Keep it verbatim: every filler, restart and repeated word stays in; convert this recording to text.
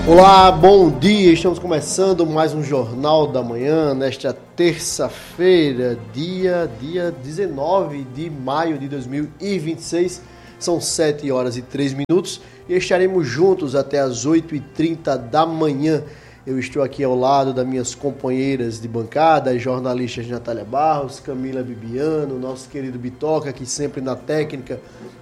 Olá, bom dia, estamos começando mais um Jornal da Manhã, nesta terça-feira, dia, dia dezenove de maio de dois mil e vinte e seis, são sete horas e três minutos e estaremos juntos até as oito e trinta da manhã. Eu estou aqui ao lado das minhas companheiras de bancada, as jornalistas Natália Barros, Camila Bibiano, nosso querido Bitoca, aqui sempre na técnica,